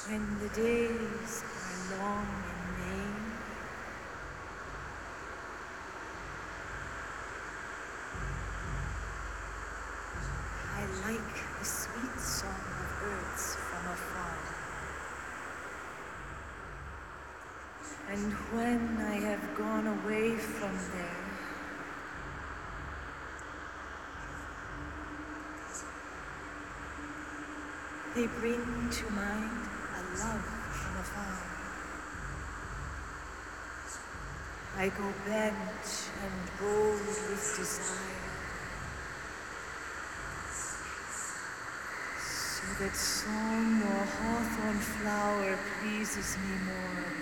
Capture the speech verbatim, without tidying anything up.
When the days are long in May, I like the sweet song of birds from afar. And when I have gone away from there, they bring to mind a love from afar. I go bent and bold with desire, so that song or hawthorn flower pleases me more.